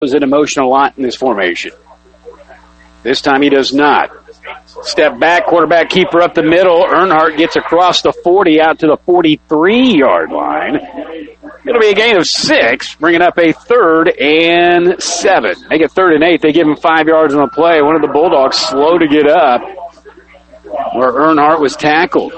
was in motion a lot in this formation. This time he does not. Step back, quarterback keeper up the middle. Earnhardt gets across the 40 out to the 43-yard line. It'll be a gain of 6, bringing up a 3rd and 7. Make it 3rd and 8. They give him 5 yards on the play. One of the Bulldogs slow to get up where Earnhardt was tackled.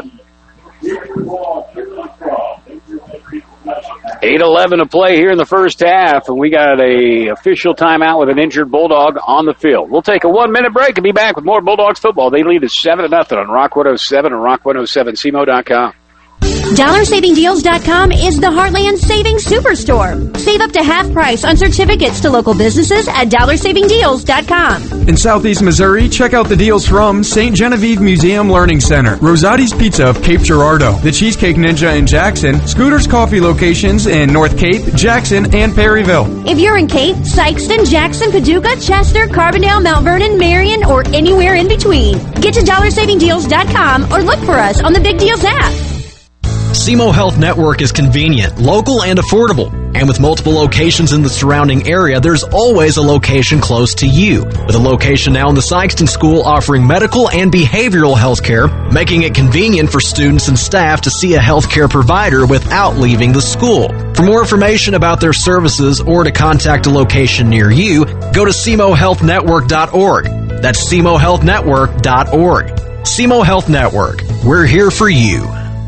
8:11 to play here in the first half, and we got a official timeout with an injured Bulldog on the field. We'll take a 1-minute break and be back with more Bulldogs football. They lead at 7-0 on Rock 107 and Rock107CMO.com. DollarSavingDeals.com is the Heartland Savings Superstore. Save up to half price on certificates to local businesses at DollarSavingDeals.com. In Southeast Missouri, check out the deals from St. Genevieve Museum Learning Center, Rosati's Pizza of Cape Girardeau, the Cheesecake Ninja in Jackson, Scooter's Coffee locations in North Cape, Jackson, and Perryville. If you're in Cape, Sykeston, Jackson, Paducah, Chester, Carbondale, Mount Vernon, Marion, or anywhere in between, get to DollarSavingDeals.com or look for us on the Big Deals app. SEMO Health Network is convenient, local, and affordable. And with multiple locations in the surrounding area, there's always a location close to you. With a location now in the Sykeston School offering medical and behavioral health care, making it convenient for students and staff to see a healthcare provider without leaving the school. For more information about their services or to contact a location near you, go to SEMOHealthNetwork.org. That's SEMOHealthNetwork.org. SEMO Health Network. We're here for you.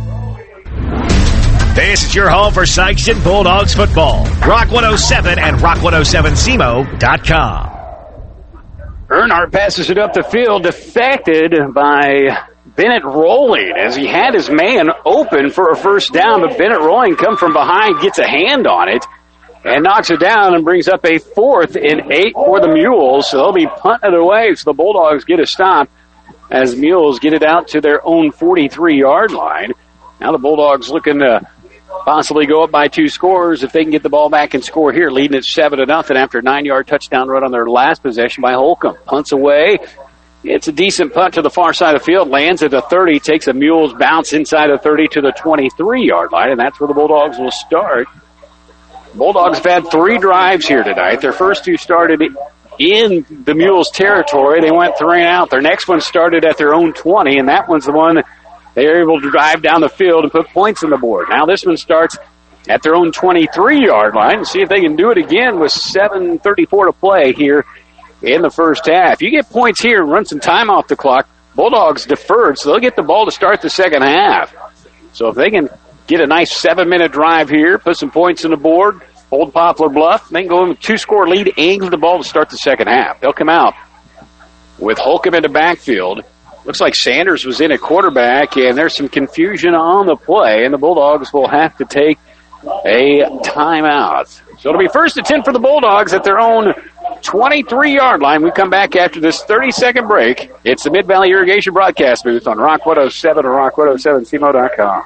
This is your home for Sykeston Bulldogs football. Rock 107 and Rock107CMO.com. Earnhardt passes it up the field, defected by Bennett Rolling as he had his man open for a first down, but Bennett Rolling comes from behind, gets a hand on it, and knocks it down and brings up a 4th and 8 for the Mules. So they'll be punting it away, so the Bulldogs get a stop as Mules get it out to their own 43-yard line. Now the Bulldogs looking to possibly go up by 2 scores if they can get the ball back and score here, leading at 7-0 after a 9-yard touchdown run on their last possession by Holcomb. Punts away. It's a decent punt to the far side of the field, lands at the 30, takes a Mules bounce inside the 30 to the 23-yard line, and that's where the Bulldogs will start. Bulldogs have had 3 drives here tonight. Their first 2 started in the Mules territory. They went 3 and out. Their next one started at their own 20, and that one's the one they are able to drive down the field and put points on the board. Now this one starts at their own 23-yard line and see if they can do it again with 7:34 to play here in the first half. You get points here and run some time off the clock. Bulldogs deferred, so they'll get the ball to start the second half. So if they can get a nice 7-minute drive here, put some points on the board, hold Poplar Bluff, they can go in with a 2-score lead and get the ball to start the second half. They'll come out with Holcomb in the backfield. Looks like Sanders was in at quarterback, and there's some confusion on the play, and the Bulldogs will have to take a timeout. So it'll be 1st and 10 for the Bulldogs at their own 23-yard line. We come back after this 30-second break. It's the Mid-Valley Irrigation broadcast booth on Rock 107 and Rock107CMO.com.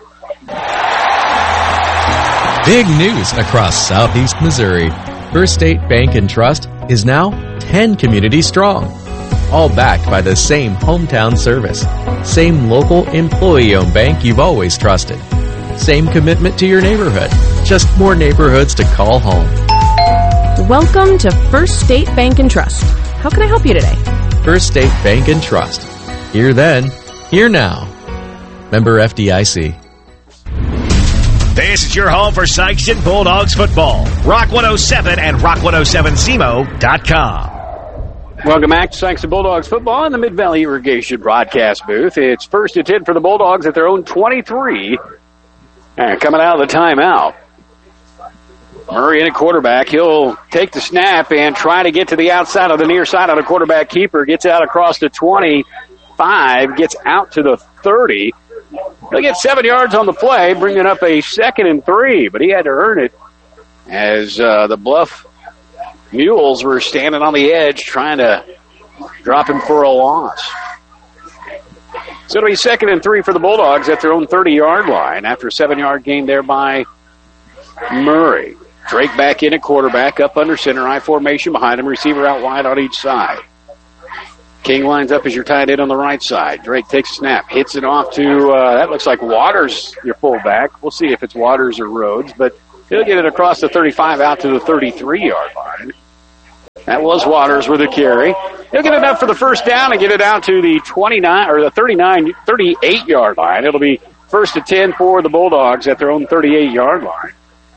Big news across Southeast Missouri. First State Bank and Trust is now 10 communities strong. All backed by the same hometown service. Same local employee-owned bank you've always trusted. Same commitment to your neighborhood. Just more neighborhoods to call home. Welcome to First State Bank and Trust. How can I help you today? First State Bank and Trust. Here then, here now. Member FDIC. This is your home for Sykeston Bulldogs football. Rock 107 and Rock107CMO.com. Welcome back to Sykeston Bulldogs football in the Mid-Valley Irrigation broadcast booth. It's 1st and 10 for the Bulldogs at their own 23. And coming out of the timeout, Murray in at quarterback. He'll take the snap and try to get to the outside of the near side of the quarterback keeper. Gets out across the 25, gets out to the 30. He'll get 7 yards on the play, bringing up a 2nd and 3, but he had to earn it as the Bluff Mules were standing on the edge trying to drop him for a loss. So it'll be 2nd and 3 for the Bulldogs at their own 30-yard line after a 7-yard gain there by Murray. Drake back in at quarterback, up under center, I formation behind him, receiver out wide on each side. King lines up as your tight end on the right side. Drake takes a snap, hits it off to, that looks like Waters, your fullback. We'll see if it's Waters or Rhodes, but he'll get it across the 35 out to the 33-yard line. That was Waters with a carry. He'll get enough for the first down and get it out to the 29 or the 38-yard line. It'll be 1st and 10 for the Bulldogs at their own 38-yard line.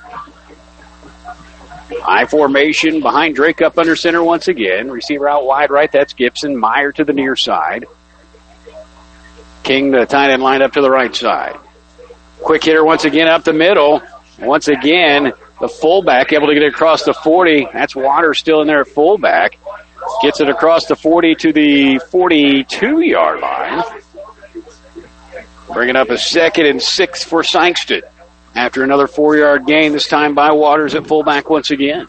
I formation behind Drake up under center once again. Receiver out wide right, that's Gibson. Meyer to the near side. King, the tight end, lined up to the right side. Quick hitter once again up the middle. Once again, the fullback able to get it across the 40. That's Waters still in there at fullback. Gets it across the 40 to the 42-yard line. Bringing up a 2nd and 6 for Sikeston. After another 4-yard gain, this time by Waters at fullback once again.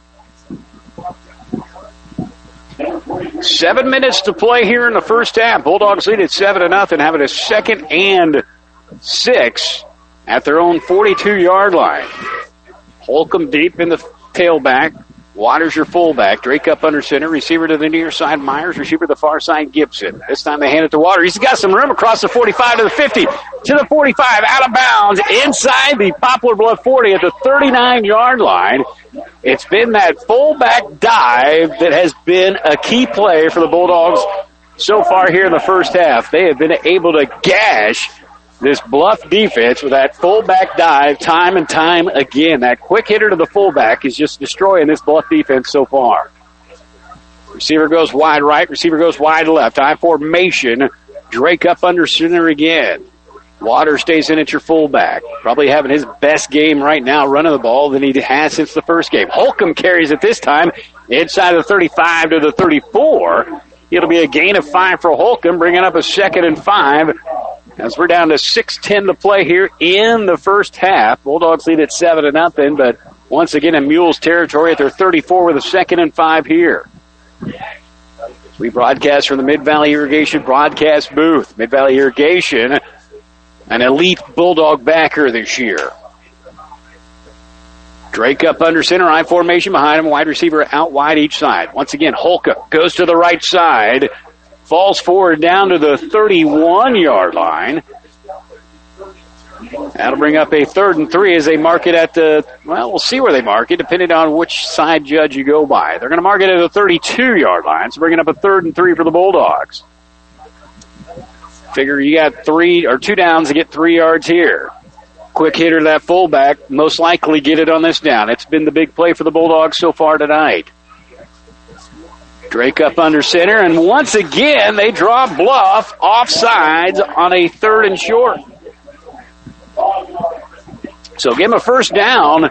7 minutes to play here in the first half. Bulldogs lead at 7-0, having a 2nd and 6 at their own 42-yard line. Holcomb deep in the tailback. Waters your fullback. Drake up under center. Receiver to the near side, Myers. Receiver to the far side, Gibson. This time they hand it to Waters. He's got some room across the 45 to the 50. To the 45, out of bounds. Inside the Poplar Bluff 40 at the 39-yard line. It's been that fullback dive that has been a key play for the Bulldogs so far here in the first half. They have been able to gash this Bluff defense with that fullback dive time and time again. That quick hitter to the fullback is just destroying this Bluff defense so far. Receiver goes wide right. Receiver goes wide left. I formation. Drake up under center again. Water stays in at your fullback. Probably having his best game right now running the ball than he has since the first game. Holcomb carries it this time inside the 35 to the 34. It'll be a gain of 5 for Holcomb, bringing up a 2nd and 5. As we're down to 6:10 to play here in the first half. Bulldogs lead at 7-0, but once again in Mules territory at their 34 with a 2nd and 5 here. We broadcast from the Mid-Valley Irrigation broadcast booth. Mid-Valley Irrigation, an elite Bulldog backer this year. Drake up under center, I formation behind him, wide receiver out wide each side. Once again, Holcomb goes to the right side. Falls forward down to the 31-yard line. That'll bring up a 3rd and 3 as they mark it at the, well, we'll see where they mark it, depending on which side judge you go by. They're going to mark it at the 32-yard line, so bringing up a 3rd and 3 for the Bulldogs. Figure you got 2 downs to get 3 yards here. Quick hitter to that fullback, most likely get it on this down. It's been the big play for the Bulldogs so far tonight. Drake up under center, and once again, they draw Bluff offsides on a 3rd and short. So give them a first down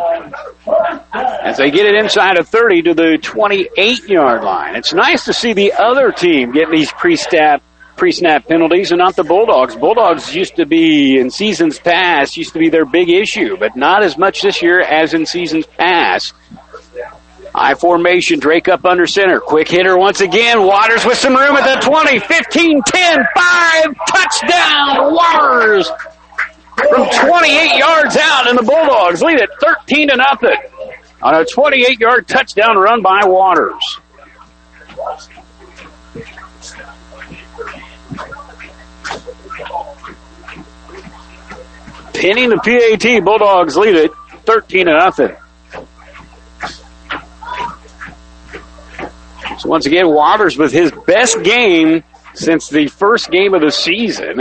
as they get it inside of 30 to the 28-yard line. It's nice to see the other team get these pre-snap penalties and not the Bulldogs. Bulldogs used to be, in seasons past, used to be their big issue, but not as much this year as in seasons past. I formation, Drake up under center. Quick hitter once again. Waters with some room at the 20, 15, 10, 5. Touchdown, Waters from 28 yards out, and the Bulldogs lead it 13-0 on a 28-yard touchdown run by Waters. Pinning the PAT, Bulldogs lead it 13-0. So once again, Waters with his best game since the first game of the season.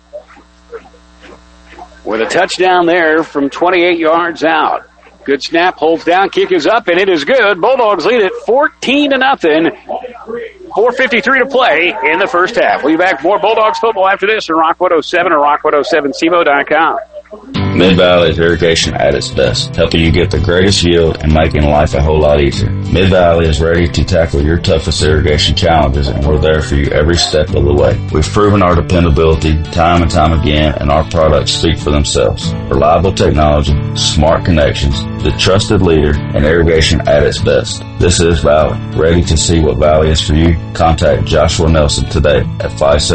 With a touchdown there from 28 yards out. Good snap, holds down, kick is up, and it is good. Bulldogs lead it 14-0. 4:53 to play in the first half. We'll be back with more Bulldogs football after this on Rock 107 or Rock107CMO.com. Mid-Valley's irrigation at its best, helping you get the greatest yield and making life a whole lot easier. Mid-Valley is ready to tackle your toughest irrigation challenges, and we're there for you every step of the way. We've proven our dependability time and time again, and our products speak for themselves. Reliable technology, smart connections, the trusted leader in irrigation at its best. This is Valley. Ready to see what Valley is for you? Contact Joshua Nelson today at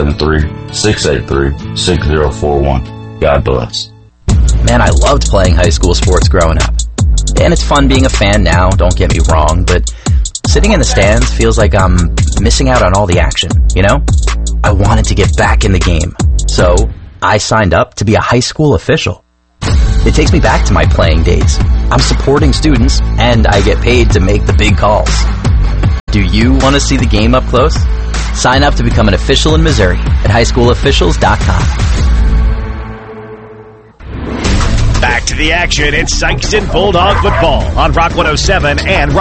573-683-6041. God bless. Man, I loved playing high school sports growing up. And it's fun being a fan now, don't get me wrong, but sitting in the stands feels like I'm missing out on all the action, you know? I wanted to get back in the game, so I signed up to be a high school official. It takes me back to my playing days. I'm supporting students, and I get paid to make the big calls. Do you want to see the game up close? Sign up to become an official in Missouri at highschoolofficials.com. Back to the action. It's Sikeston Bulldog football on Rock 107 and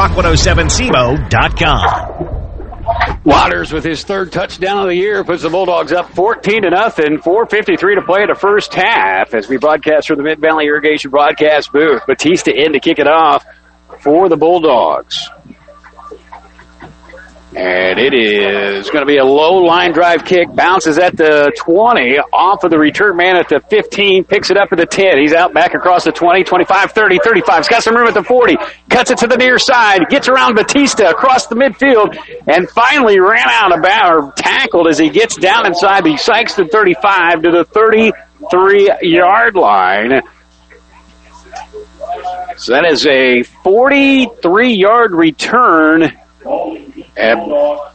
rock107semo.com. Waters with his third touchdown of the year puts the Bulldogs up 14-0. 4:53 to play in the first half as we broadcast from the Mid-Valley Irrigation broadcast booth. Batista in to kick it off for the Bulldogs. And it is going to be a low line drive kick. Bounces at the 20. Off of the return man at the 15. Picks it up at the 10. He's out back across the 20, 25, 30, 35. He's got some room at the 40. Cuts it to the near side. Gets around Batista across the midfield. And finally ran out of bounds, or tackled as he gets down inside the Sikeston 35 to the 33-yard line. So that is a 43-yard return. And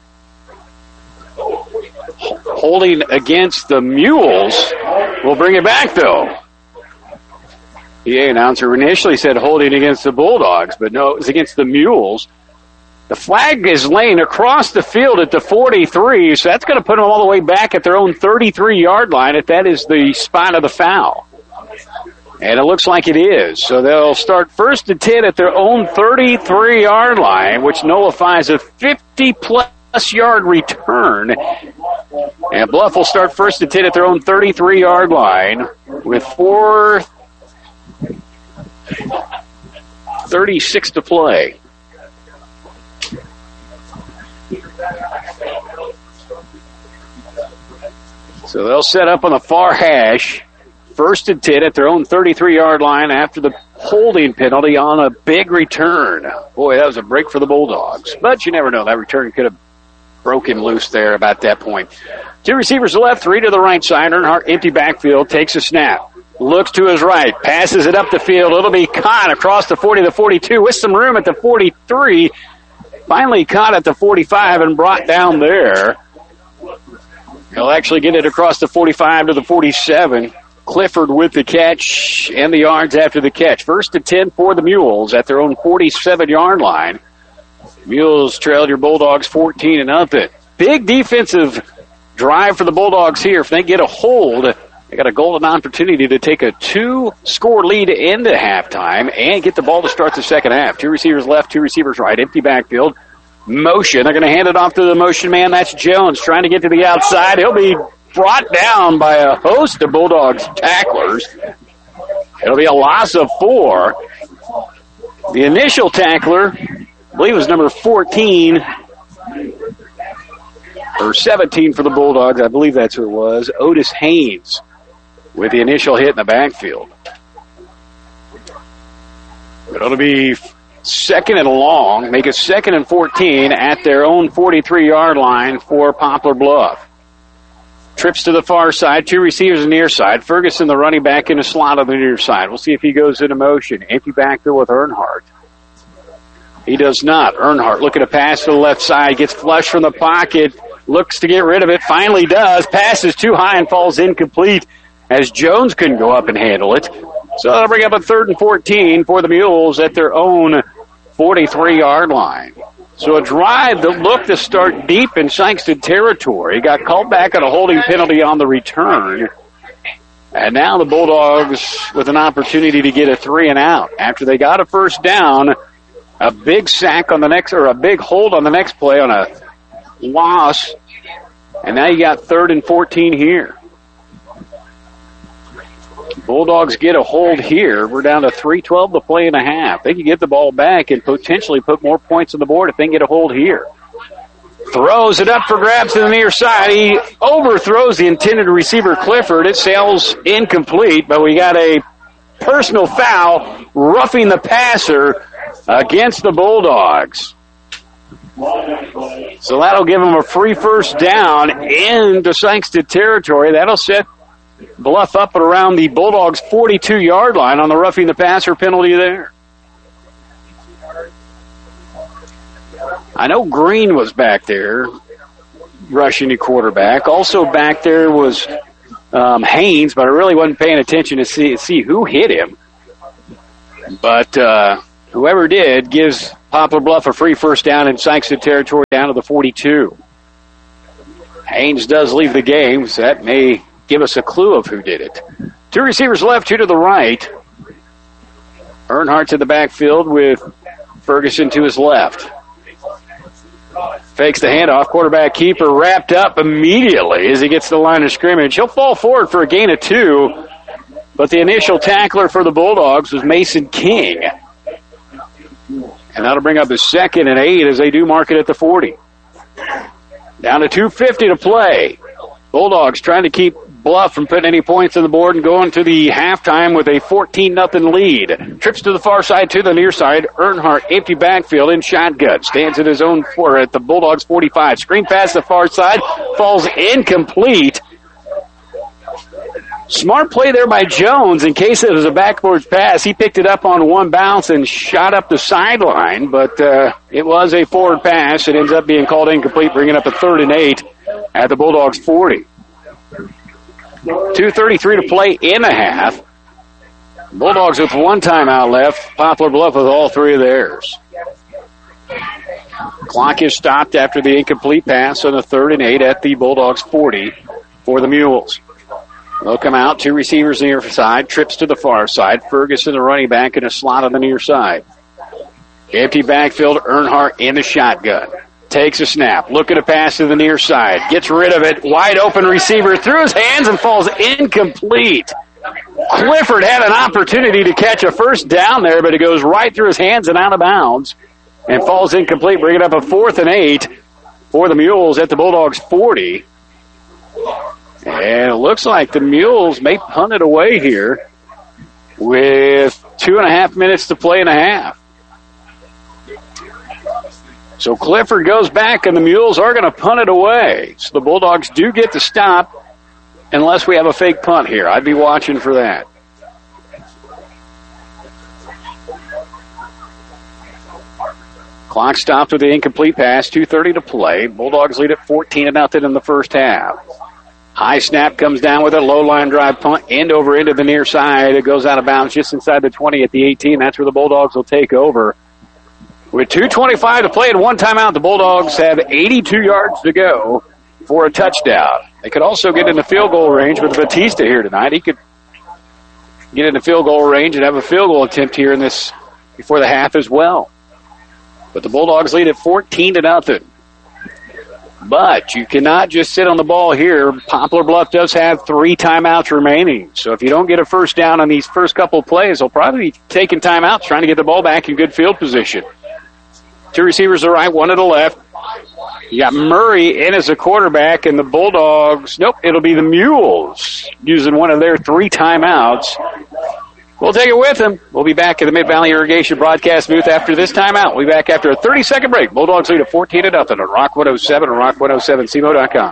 holding against the Mules. We'll bring it back, though. The announcer initially said holding against the Bulldogs, but no, it was against the Mules. The flag is laying across the field at the 43, so that's going to put them all the way back at their own 33-yard line if that is the spot of the foul. And it looks like it is. So they'll start 1st and 10 at their own 33-yard line, which nullifies a 50-plus yard return. And Bluff will start 1st and 10 at their own 33-yard line with 4:36 to play. So they'll set up on the far hash. 1st and 10 at their own 33-yard line after the holding penalty on a big return. Boy, that was a break for the Bulldogs. But you never know. That return could have broke him loose there about that point. 2 receivers left, 3 to the right side. Earnhardt, empty backfield, takes a snap. Looks to his right, passes it up the field. It'll be caught across the 40 to the 42 with some room at the 43. Finally caught at the 45 and brought down there. He'll actually get it across the 45 to the 47. Clifford with the catch and the yards after the catch. 1st and 10 for the Mules at their own 47-yard line. Mules trailed your Bulldogs 14-0. Big defensive drive for the Bulldogs here. If they get a hold, they got a golden opportunity to take a 2-score lead into halftime and get the ball to start the second half. 2 receivers left, 2 receivers right. Empty backfield. Motion. They're going to hand it off to the motion man. That's Jones trying to get to the outside. He'll be brought down by a host of Bulldogs tacklers. It'll be a loss of 4. The initial tackler, I believe, was number 14 or 17 for the Bulldogs. I believe that's who it was. Otis Haynes with the initial hit in the backfield. It'll be 2nd and long. Make it 2nd and 14 at their own 43-yard line for Poplar Bluff. Trips to the far side, 2 receivers on the near side. Ferguson, the running back, in a slot on the near side. We'll see if he goes into motion. Empty backfield with Earnhardt. He does not. Earnhardt looking to pass to the left side. Gets flushed from the pocket. Looks to get rid of it. Finally does. Passes too high and falls incomplete as Jones couldn't go up and handle it. So that'll bring up a 3rd and 14 for the Mules at their own 43-yard line. So a drive that looked to start deep in Sikeston territory got called back on a holding penalty on the return. And now the Bulldogs with an opportunity to get a 3-and-out. After they got a 1st down, a big sack on the next, or a big hold on the next play on a loss. And now you got 3rd and 14 here. Bulldogs get a hold here. We're down to 3:12 to play and a half. They can get the ball back and potentially put more points on the board if they can get a hold here. Throws it up for grabs to the near side. He overthrows the intended receiver, Clifford. It sails incomplete, but we got a personal foul roughing the passer against the Bulldogs. So that'll give them a free 1st down into Sikeston territory. That'll set Bluff up at around the Bulldogs' 42-yard line on the roughing the passer penalty there. I know Green was back there rushing the quarterback. Also back there was Haynes, but I really wasn't paying attention to see who hit him. But whoever did gives Poplar Bluff a free first down in Sikeston territory down to the 42. Haynes does leave the game, so that may give us a clue of who did it. 2 receivers left, 2 to the right. Earnhardt's in the backfield with Ferguson to his left. Fakes the handoff. Quarterback keeper wrapped up immediately as he gets to the line of scrimmage. He'll fall forward for a gain of 2, but the initial tackler for the Bulldogs was Mason King. And that'll bring up his 2nd and 8 as they do mark it at the 40. Down to 2:50 to play. Bulldogs trying to keep Bluff from putting any points on the board and going to the halftime with a 14-0 lead. Trips to the far side to the near side. Earnhardt, empty backfield in shotgun. Stands at his own 4 at the Bulldogs 45. Screen pass the far side. Falls incomplete. Smart play there by Jones. In case it was a backwards pass, he picked it up on one bounce and shot up the sideline, but it was a forward pass. It ends up being called incomplete, bringing up a 3rd and 8 at the Bulldogs 40. 2:33 to play in the half. Bulldogs with 1 timeout left. Poplar Bluff with all 3 of theirs. Clock is stopped after the incomplete pass on the 3rd and 8 at the Bulldogs 40 for the Mules. They'll come out, 2 receivers near side, trips to the far side. Ferguson, the running back, in a slot on the near side. Empty backfield, Earnhardt in the shotgun. Takes a snap, looking to pass to the near side. Gets rid of it, wide open receiver through his hands and falls incomplete. Clifford had an opportunity to catch a first down there, but it goes right through his hands and out of bounds and falls incomplete, bringing up a 4th and 8 for the Mules at the Bulldogs 40. And it looks like the Mules may punt it away here with 2.5 minutes to play in a half. So Clifford goes back, and the Mules are going to punt it away. So the Bulldogs do get the stop unless we have a fake punt here. I'd be watching for that. Clock stopped with the incomplete pass, 2:30 to play. Bulldogs lead at 14-0 in the first half. High snap comes down with a low line drive punt, end over into the near side. It goes out of bounds just inside the 20 at the 18. That's where the Bulldogs will take over. With 2:25 to play and 1 timeout, the Bulldogs have 82 yards to go for a touchdown. They could also get into field goal range with Batista here tonight. He could get into field goal range and have a field goal attempt here in this before the half as well. But the Bulldogs lead at 14-0. But you cannot just sit on the ball here. Poplar Bluff does have 3 timeouts remaining. So if you don't get a first down on these first couple of plays, they'll probably be taking timeouts, trying to get the ball back in good field position. 2 receivers to the right, 1 to the left. You got Murray in as a quarterback, and the Bulldogs, nope, it'll be the Mules using one of their 3 timeouts. We'll take it with them. We'll be back in the Mid-Valley Irrigation broadcast booth after this timeout. We'll be back after a 30-second break. Bulldogs lead at 14-0 on Rock 107 and Rock107CMO.com.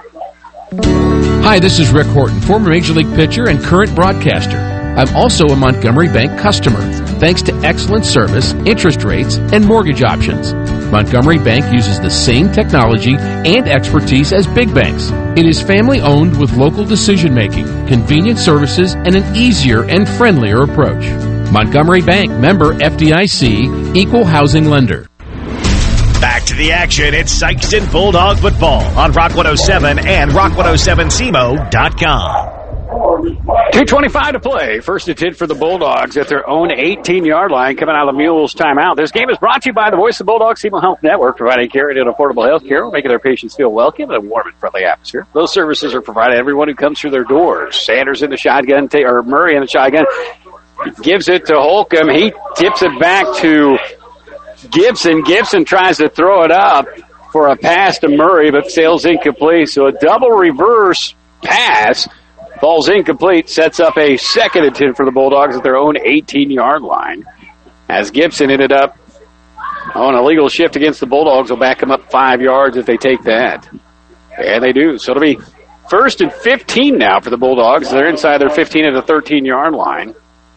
Hi, this is Rick Horton, former Major League pitcher and current broadcaster. I'm also a Montgomery Bank customer, thanks to excellent service, interest rates, and mortgage options. Montgomery Bank uses the same technology and expertise as big banks. It is family-owned with local decision-making, convenient services, and an easier and friendlier approach. Montgomery Bank, member FDIC, equal housing lender. Back to the action. It's Sikeston Bulldog football on Rock 107 and Rock107CMO.com. 2:25 to play. First and 10 for the Bulldogs at their own 18-yard line coming out of the Mules timeout. This game is brought to you by the Voice of Bulldogs SEMO Health Network, providing care and affordable health care, making their patients feel welcome in a warm and friendly atmosphere. Those services are provided to everyone who comes through their doors. Sanders in the shotgun, or Murray in the shotgun. Gives it to Holcomb. He tips it back to Gibson. Gibson tries to throw it up for a pass to Murray, but sails incomplete. So a double reverse pass. Ball's incomplete, sets up a 2nd and 10 for the Bulldogs at their own 18-yard line. As Gibson ended up on a legal shift against the Bulldogs, will back them up 5 yards if they take that. And they do. So it'll be 1st and 15 now for the Bulldogs. They're inside their 15 and the 13-yard line.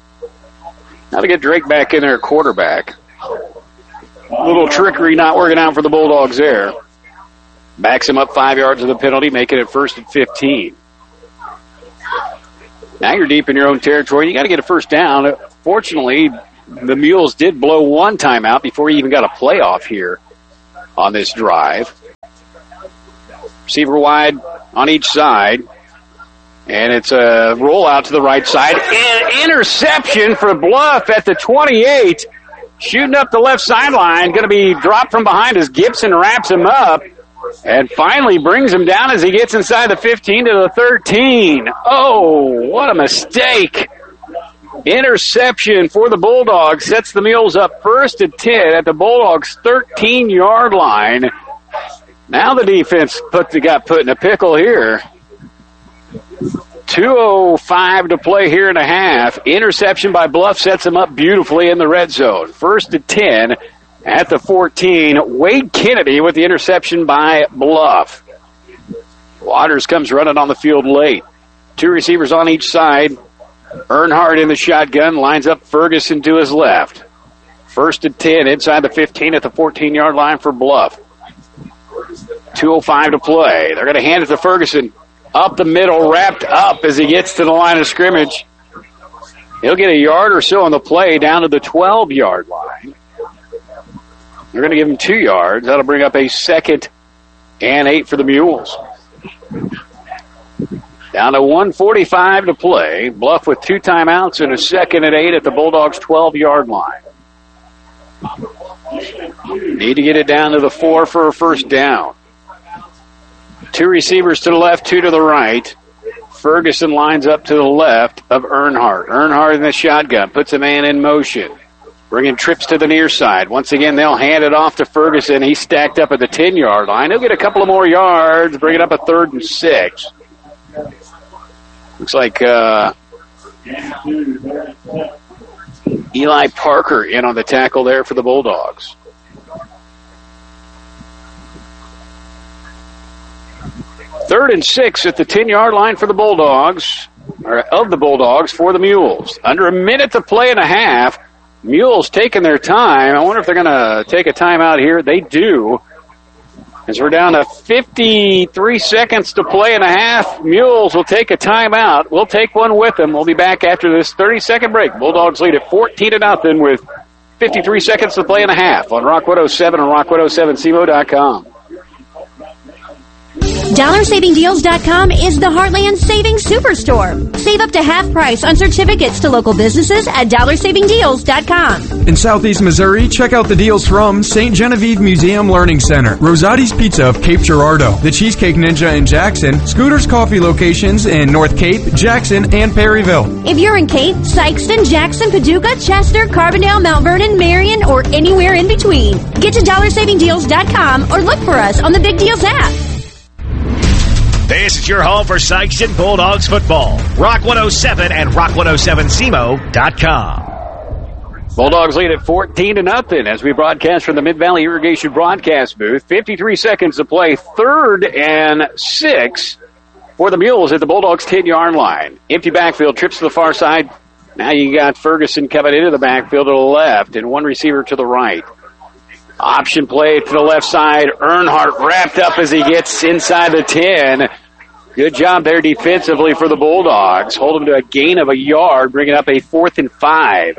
Now to get Drake back in there, quarterback. A little trickery not working out for the Bulldogs there. Backs him up 5 yards of the penalty, making it 1st and 15. Now you're deep in your own territory. You got to get a first down. Fortunately, The Mules did blow one timeout before he even got a playoff here on this drive. Receiver wide on each side. And it's a rollout to the right side. An interception for Bluff at the 28. Shooting up the left sideline. Going to be dropped from behind as Gibson wraps him up. And finally brings him down as he gets inside the 15 to the 13. Oh, what a mistake. Interception for the Bulldogs. Sets the Mules up 1st and 10 at the Bulldogs' 13-yard line. Now the defense got put in a pickle here. 2:05 to play here in a half. Interception by Bluff sets him up beautifully in the red zone. 1st and 10 at the 14. Wade Kennedy with the interception by Bluff. Waters comes running on the field late. 2 receivers on each side. Earnhardt in the shotgun, lines up Ferguson to his left. 1st and 10 inside the 15 at the 14-yard line for Bluff. 2:05 to play. They're going to hand it to Ferguson. Up the middle, wrapped up as he gets to the line of scrimmage. He'll get a yard or so on the play down to the 12-yard line. They're going to give him 2 yards. That'll bring up a 2nd and 8 for the Mules. Down to 1:45 to play. Bluff with 2 timeouts and a 2nd and 8 at the Bulldogs' 12-yard line. Need to get it down to the 4 for a first down. 2 receivers to the left, 2 to the right. Ferguson lines up to the left of Earnhardt. Earnhardt in the shotgun, puts a man in motion. Bringing trips to the near side. Once again, they'll hand it off to Ferguson. He's stacked up at the 10-yard line. He'll get a couple of more yards, bring it up a 3rd and 6. Looks like Eli Parker in on the tackle there for the Bulldogs. 3rd and 6 at the 10-yard line for the Bulldogs, or of the Bulldogs for the Mules. Under a minute to play and a half. Mules taking their time. I wonder if they're going to take a timeout here. They do. As we're down to 53 seconds to play and a half, Mules will take a timeout. We'll take one with them. We'll be back after this 30-second break. Bulldogs lead at 14-0 with 53 seconds to play and a half on Rock 107 and Rock107CMO.com. DollarSavingDeals.com is the Heartland Savings Superstore. Save up to half price on certificates to local businesses at DollarSavingDeals.com. In Southeast Missouri, check out the deals from St. Genevieve Museum Learning Center, Rosati's Pizza of Cape Girardeau, the Cheesecake Ninja in Jackson, Scooter's Coffee locations in North Cape, Jackson, and Perryville. If you're in Cape, Sikeston, Jackson, Paducah, Chester, Carbondale, Mount Vernon, Marion, or anywhere in between, get to DollarSavingDeals.com or look for us on the Big Deals app. This is your home for Sikeston Bulldogs football. Rock 107 and Rock107CMO.com. Bulldogs lead at 14-0 as we broadcast from the Mid-Valley Irrigation broadcast booth. 53 seconds to play. 3rd and 6 for the Mules at the Bulldogs' 10-yard line. Empty backfield, trips to the far side. Now you got Ferguson coming into the backfield to the left and one receiver to the right. Option play to the left side. Earnhardt wrapped up as he gets inside the 10. Good job there defensively for the Bulldogs. Hold him to a gain of a yard, bringing up a 4th and 5.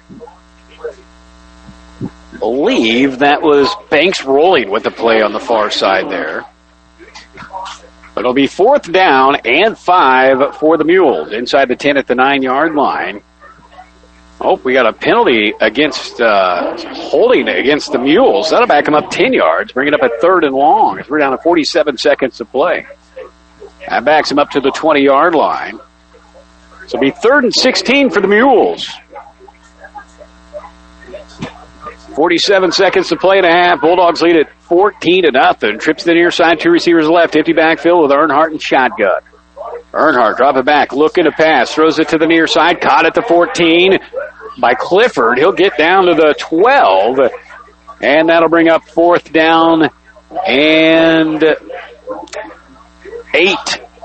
I believe that was Banks rolling with the play on the far side there. But it'll be 4th down and 5 for the Mules. Inside the 10 at the 9-yard line. Oh, we got a penalty against holding against the Mules. That'll back them up 10 yards, bring it up at 3rd and long. As we're down to 47 seconds to play. That backs them up to the 20-yard line. So it'll be 3rd and 16 for the Mules. 47 seconds to play and a half. Bulldogs lead at 14-0. Trips to the near side, 2 receivers left. Empty backfield with Earnhardt and shotgun. Earnhardt drop it back, looking to pass, throws it to the near side, caught at the 14 by Clifford. He'll get down to the 12, and that'll bring up 4th down and 8.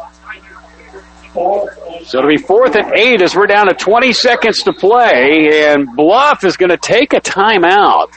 So it'll be 4th and 8 as we're down to 20 seconds to play, and Bluff is going to take a timeout.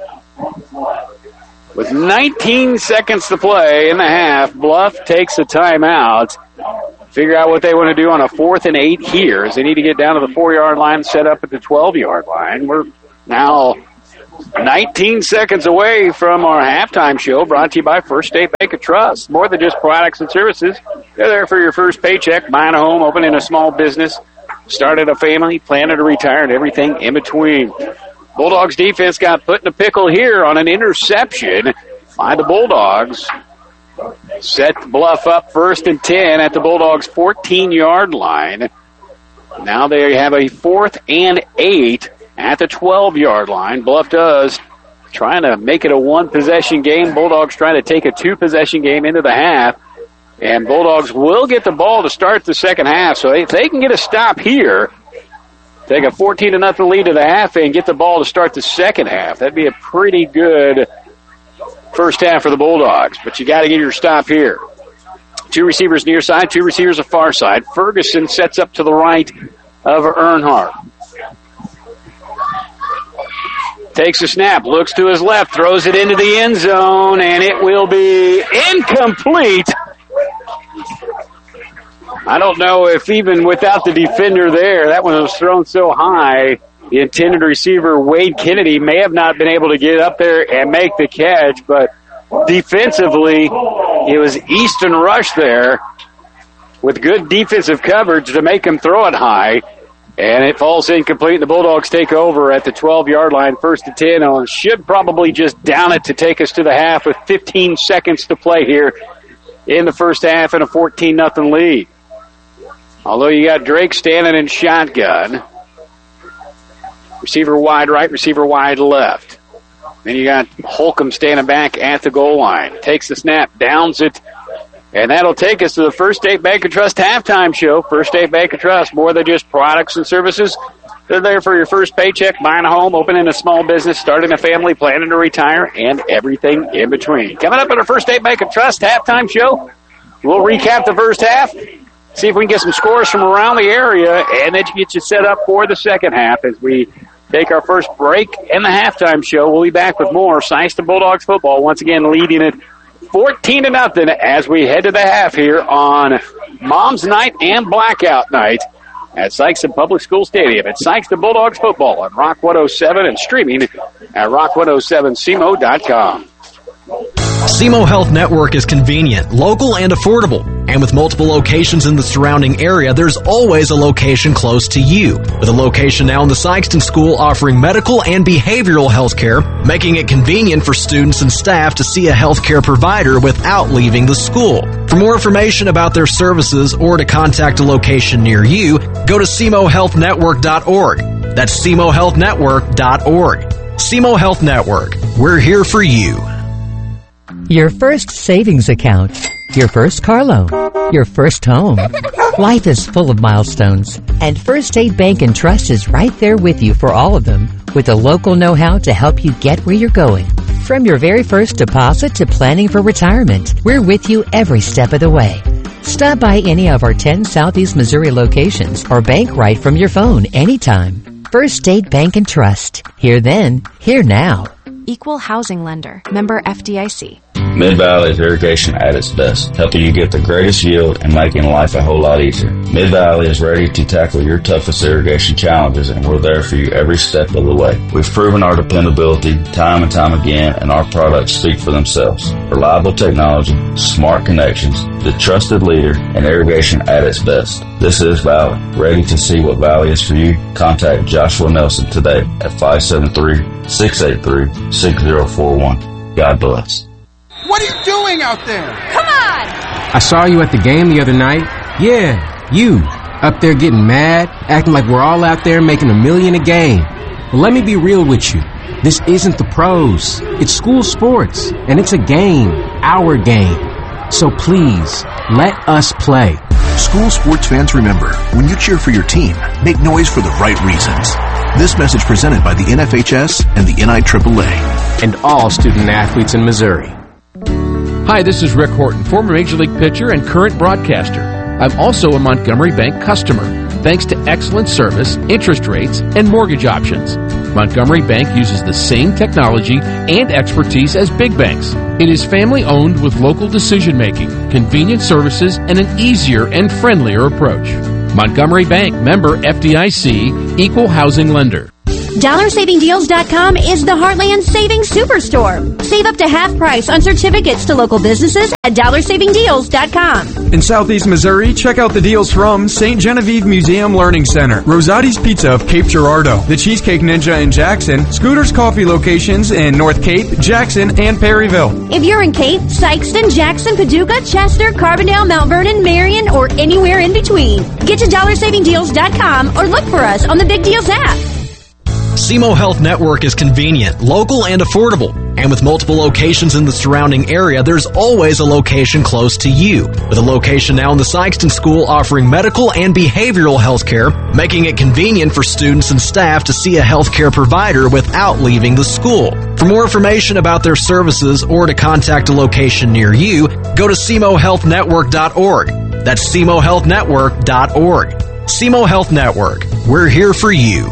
With 19 seconds to play in the half, Bluff takes a timeout. figure out what they want to do on a 4th and 8 here, as they need to get down to the 4-yard line, set up at the 12-yard line. We're now 19 seconds away from our halftime show, brought to you by First State Bank of Trust. More than just products and services. They're there for your first paycheck, buying a home, opening a small business, starting a family, planning to retire, and everything in between. Bulldogs defense got put in a pickle here on an interception by the Bulldogs. Set the bluff up 1st and 10 at the Bulldogs' 14-yard line. Now they have a 4th and 8 at the 12-yard line. Bluff does trying to make it a one-possession game. Bulldogs trying to take a two-possession game into the half. And Bulldogs will get the ball to start the second half. So if they can get a stop here, take a 14-0 lead to the half and get the ball to start the second half, that'd be a pretty good first half for the Bulldogs. But you got to get your stop here. 2 receivers near side, 2 receivers at far side. Ferguson sets up to the right of Earnhardt. Takes a snap, looks to his left, throws it into the end zone, and it will be incomplete. I don't know if even without the defender there, that one was thrown so high, the intended receiver, Wade Kennedy, may have not been able to get up there and make the catch, but defensively, it was Easton Rush there with good defensive coverage to make him throw it high. And it falls incomplete, and the Bulldogs take over at the 12-yard line, 1st and 10. And should probably just down it to take us to the half with 15 seconds to play here in the first half and a 14-0 lead. Although you got Drake standing in shotgun. Receiver wide right, receiver wide left. Then you got Holcomb standing back at the goal line. Takes the snap, downs it. And that'll take us to the First State Bank of Trust halftime show. First State Bank of Trust, more than just products and services. They're there for your first paycheck, buying a home, opening a small business, starting a family, planning to retire, and everything in between. Coming up on our First State Bank of Trust halftime show, we'll recap the first half, see if we can get some scores from around the area, and then get you set up for the second half as we take our first break in the halftime show. We'll be back with more Sikeston Bulldogs football, once again leading it 14-0 as we head to the half here on Mom's Night and Blackout Night at Sikeston Public School Stadium. It's Sikeston Bulldogs football on Rock 107 and streaming at rock107cmo.com. SEMO Health Network is convenient, local, and affordable. And with multiple locations in the surrounding area, there's always a location close to you. With a location now in the Sikeston School offering medical and behavioral health care, making it convenient for students and staff to see a healthcare provider without leaving the school. For more information about their services or to contact a location near you, go to SEMOHealthNetwork.org. That's SEMOHealthNetwork.org. SEMO Health Network. We're here for you. Your first savings account, your first car loan, your first home. Life is full of milestones, and First State Bank and Trust is right there with you for all of them, with the local know-how to help you get where you're going. From your very first deposit to planning for retirement, we're with you every step of the way. Stop by any of our 10 Southeast Missouri locations or bank right from your phone anytime. First State Bank and Trust. Here then, here now. Equal housing lender. Member FDIC. Mid-Valley's irrigation at its best, helping you get the greatest yield and making life a whole lot easier. Mid-Valley is ready to tackle your toughest irrigation challenges, and we're there for you every step of the way. We've proven our dependability time and time again, and our products speak for themselves. Reliable technology, smart connections, the trusted leader in irrigation at its best. This is Valley. Ready to see what Valley is for you? Contact Joshua Nelson today at 573-683-6041. God bless. What are you doing out there? Come on! I saw you at the game the other night. Yeah, you. Up there getting mad, acting like we're all out there making $1 million a game. Well, let me be real with you. This isn't the pros. It's school sports, and it's a game, our game. So please, let us play. School sports fans, remember, when you cheer for your team, make noise for the right reasons. This message presented by the NFHS and the NIAAA. And all student athletes in Missouri. Hi, this is Rick Horton, former Major League pitcher and current broadcaster. I'm also a Montgomery Bank customer, thanks to excellent service, interest rates, and mortgage options. Montgomery Bank uses the same technology and expertise as big banks. It is family-owned with local decision-making, convenient services, and an easier and friendlier approach. Montgomery Bank, member FDIC, equal housing lender. DollarSavingDeals.com is the Heartland Savings Superstore. Save up to half price on certificates to local businesses at DollarSavingDeals.com. In Southeast Missouri, check out the deals from St. Genevieve Museum Learning Center, Rosati's Pizza of Cape Girardeau, the Cheesecake Ninja in Jackson, Scooter's Coffee locations in North Cape, Jackson, and Perryville. If you're in Cape, Sykeston, Jackson, Paducah, Chester, Carbondale, Mount Vernon, Marion, or anywhere in between, get to DollarSavingDeals.com or look for us on the Big Deals app. SEMO Health Network is convenient, local, and affordable. And with multiple locations in the surrounding area, there's always a location close to you. With a location now in the Sykeston School offering medical and behavioral health care, making it convenient for students and staff to see a healthcare provider without leaving the school. For more information about their services or to contact a location near you, go to SEMOHealthNetwork.org. That's SEMOHealthNetwork.org. SEMO Health Network. We're here for you.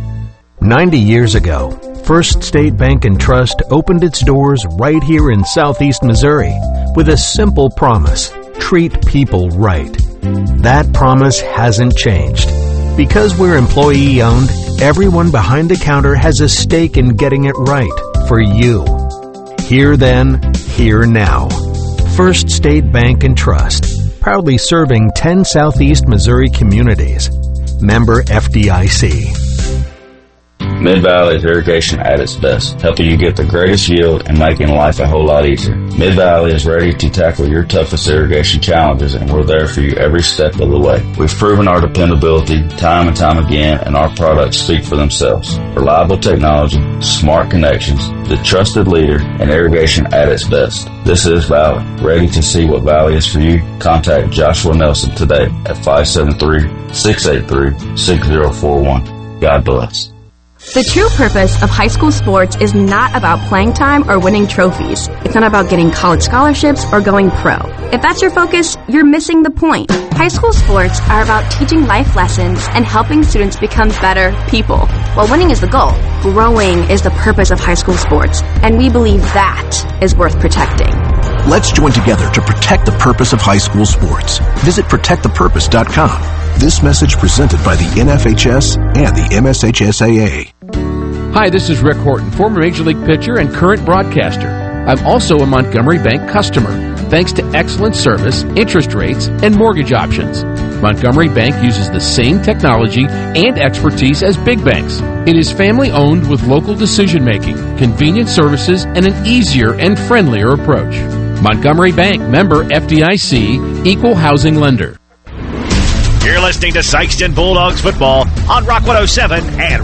90 years ago, First State Bank and Trust opened its doors right here in Southeast Missouri with a simple promise: treat people right. That promise hasn't changed. Because we're employee-owned, everyone behind the counter has a stake in getting it right for you. Here then, here now. First State Bank and Trust, proudly serving 10 Southeast Missouri communities. Member FDIC. Mid-Valley's irrigation at its best, helping you get the greatest yield and making life a whole lot easier. Mid-Valley is ready to tackle your toughest irrigation challenges, and we're there for you every step of the way. We've proven our dependability time and time again, and our products speak for themselves. Reliable technology, smart connections, the trusted leader, and irrigation at its best. This is Valley. Ready to see what Valley is for you? Contact Joshua Nelson today at 573-683-6041. God bless. The true purpose of high school sports is not about playing time or winning trophies. It's not about getting college scholarships or going pro. If that's your focus, you're missing the point. High school sports are about teaching life lessons and helping students become better people. While winning is the goal, growing is the purpose of high school sports, and we believe that is worth protecting. Let's join together to protect the purpose of high school sports. Visit ProtectThePurpose.com. This message presented by the NFHS and the MSHSAA. Hi, this is Rick Horton, former Major League pitcher and current broadcaster. I'm also a Montgomery Bank customer, thanks to excellent service, interest rates, and mortgage options. Montgomery Bank uses the same technology and expertise as big banks. It is family-owned with local decision-making, convenient services, and an easier and friendlier approach. Montgomery Bank, member FDIC, equal housing lender. You're listening to Sykeston Bulldogs football on Rock 107 and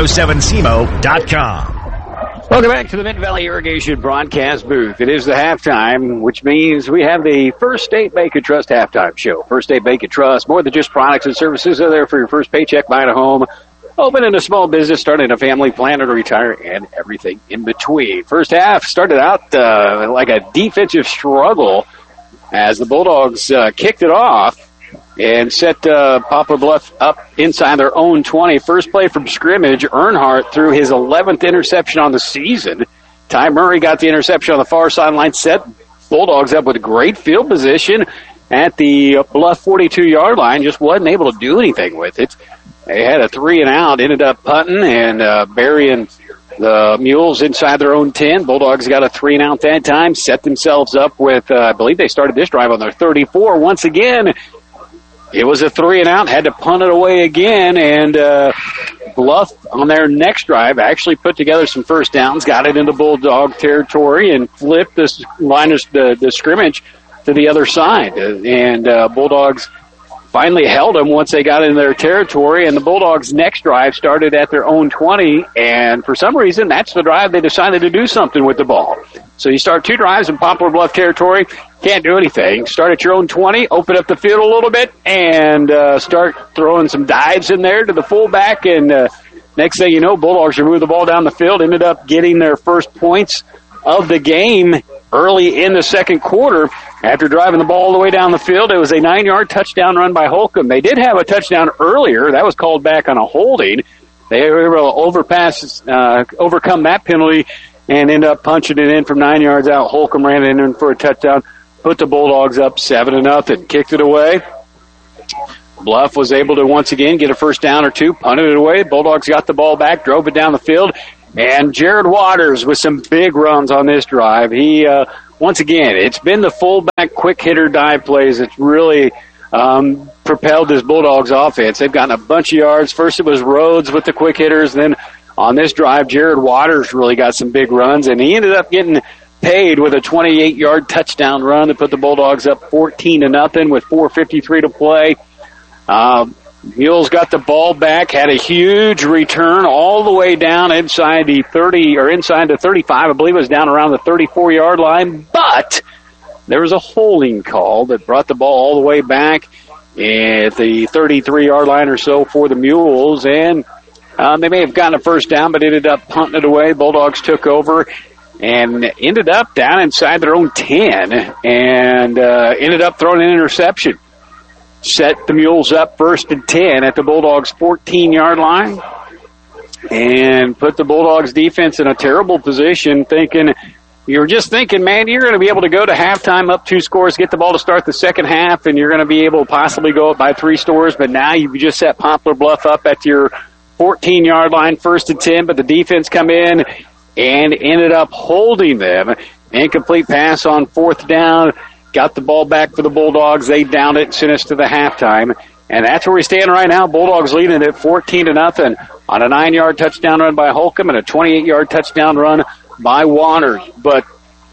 Rock107CMO.com. Welcome back to the Mid-Valley Irrigation broadcast booth. It is the halftime, which means we have the First State Bank and Trust halftime show. First State Bank and Trust, more than just products and services. They're there for your first paycheck, buying a home, opening a small business, starting a family, planning to retire, and everything in between. First half started out like a defensive struggle as the Bulldogs kicked it off and set Poplar Bluff up inside their own 20. First play from scrimmage, Earnhardt threw his 11th interception on the season. Ty Murray got the interception on the far sideline, set Bulldogs up with great field position at the Bluff 42-yard line, just wasn't able to do anything with it. They had a 3-and-out, ended up punting and burying the Mules inside their own 10. Bulldogs got a 3-and-out that time, set themselves up with, I believe they started this drive on their 34. Once again, it was a 3-and-out, had to punt it away again, and Bluff on their next drive actually put together some first downs, got it into Bulldog territory, and flipped this line of the scrimmage to the other side. And Bulldogs finally held them once they got in their territory, and the Bulldogs' next drive started at their own 20, and for some reason, that's the drive they decided to do something with the ball. So you start two drives in Poplar Bluff territory, can't do anything. Start at your own 20, open up the field a little bit, and start throwing some dives in there to the fullback, and next thing you know, Bulldogs remove the ball down the field, ended up getting their first points of the game early in the second quarter. After driving the ball all the way down the field, it was a 9-yard touchdown run by Holcomb. They did have a touchdown earlier. That was called back on a holding. they were able to overcome that penalty and end up punching it in from 9 yards out. Holcomb ran it in for a touchdown, put the Bulldogs up 7-0, kicked it away. Bluff was able to once again get a first down or two, punted it away. Bulldogs got the ball back, drove it down the field, and Jared Waters with some big runs on this drive. He, once again, it's been the fullback quick hitter dive plays that's really propelled this Bulldogs offense. They've gotten a bunch of yards. First it was Rhodes with the quick hitters, then on this drive, Jared Waters really got some big runs, and he ended up getting paid with a 28-yard touchdown run that put the Bulldogs up 14-0 with 4:53 to play. Mules got the ball back, had a huge return all the way down inside the 30 or inside the 35. I believe it was down around the 34-yard line, but there was a holding call that brought the ball all the way back at the 33-yard line or so for the Mules, and they may have gotten a first down, but ended up punting it away. Bulldogs took over and ended up down inside their own 10 and ended up throwing an interception. Set the Mules up 1st and 10 at the Bulldogs' 14-yard line and put the Bulldogs defense in a terrible position, you were just thinking, man, you're going to be able to go to halftime up 2 scores, get the ball to start the second half, and you're going to be able to possibly go up by 3 scores, but now you've just set Poplar Bluff up at your 14-yard line, 1st and 10, but the defense come in and ended up holding them. Incomplete pass on 4th down. Got the ball back for the Bulldogs. They downed it and sent us to the halftime. And that's where we stand right now. Bulldogs leading it 14-0 on a 9-yard touchdown run by Holcomb and a 28-yard touchdown run by Waters. But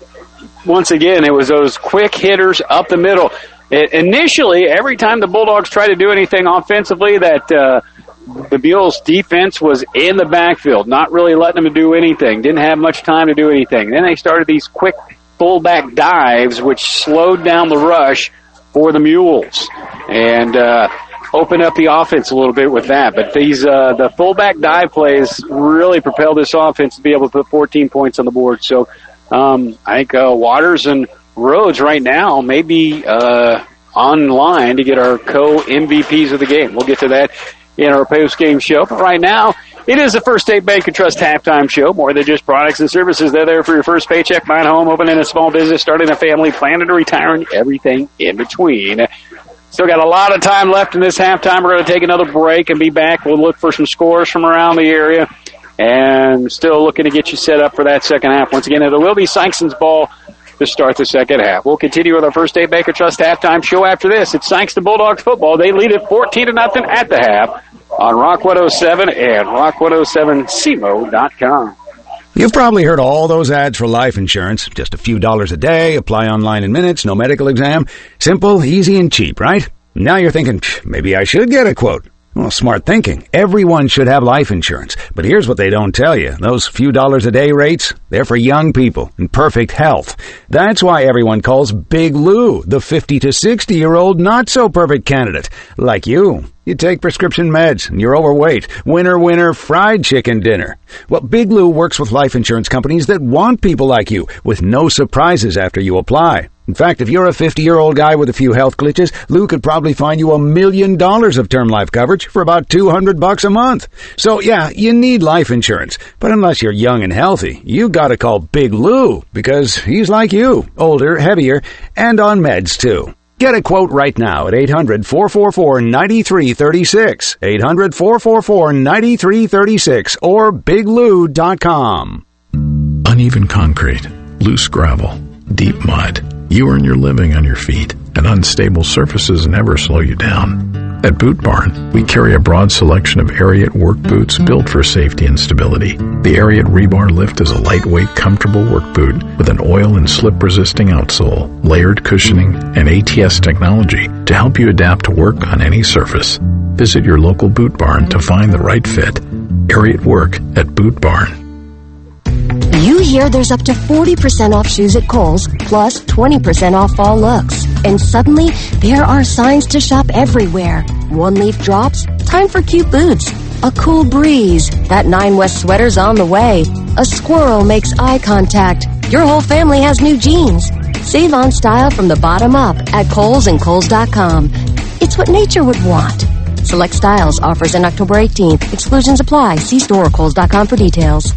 once again, it was those quick hitters up the middle. Initially, every time the Bulldogs tried to do anything offensively, that the Mules defense was in the backfield, not really letting them do anything. Didn't have much time to do anything. Then they started these quick fullback dives, which slowed down the rush for the Mules and opened up the offense a little bit with that. But these the fullback dive plays really propelled this offense to be able to put 14 points on the board. So I think Waters and Rhodes right now may be online to get our co-MVPs of the game. We'll get to that in our post-game show. But right now, it is the First State Bank and Trust halftime show. More than just products and services. They're there for your first paycheck, buying a home, opening a small business, starting a family, planning to retire, and everything in between. Still got a lot of time left in this halftime. We're going to take another break and be back. We'll look for some scores from around the area and still looking to get you set up for that second half. Once again, it will be Sykeston's ball to start the second half. We'll continue with our First State Bank and Trust halftime show after this. It's Sykeston Bulldogs football. They lead it 14-0 at the half on Rock 107 and Rock107CMO.com. You've probably heard all those ads for life insurance. Just a few dollars a day, apply online in minutes, no medical exam. Simple, easy, and cheap, right? Now you're thinking, maybe I should get a quote. Well, smart thinking. Everyone should have life insurance. But here's what they don't tell you. Those few dollars a day rates, they're for young people in perfect health. That's why everyone calls Big Lou the 50 to 60-year-old not-so-perfect candidate. Like you. You take prescription meds, and you're overweight. Winner, fried chicken dinner. Well, Big Lou works with life insurance companies that want people like you, with no surprises after you apply. In fact, if you're a 50-year-old guy with a few health glitches, Lou could probably find you $1 million of term life coverage for about $200 a month. So, yeah, you need life insurance. But unless you're young and healthy, you gotta call Big Lou, because he's like you, older, heavier, and on meds, too. Get a quote right now at 800-444-9336, 800-444-9336, or biglou.com. Uneven concrete, loose gravel, deep mud. You earn your living on your feet, and unstable surfaces never slow you down. At Boot Barn, we carry a broad selection of Ariat work boots built for safety and stability. The Ariat Rebar Lift is a lightweight, comfortable work boot with an oil and slip-resisting outsole, layered cushioning, and ATS technology to help you adapt to work on any surface. Visit your local Boot Barn to find the right fit. Ariat Work at Boot Barn. You hear there's up to 40% off shoes at Kohl's, plus 20% off fall looks. And suddenly, there are signs to shop everywhere. One leaf drops, time for cute boots. A cool breeze, that 9 West sweater's on the way. A squirrel makes eye contact. Your whole family has new jeans. Save on style from the bottom up at Kohl's and Kohl's.com. It's what nature would want. Select styles. Offers in October 18th. Exclusions apply. See store or Kohl's.com for details.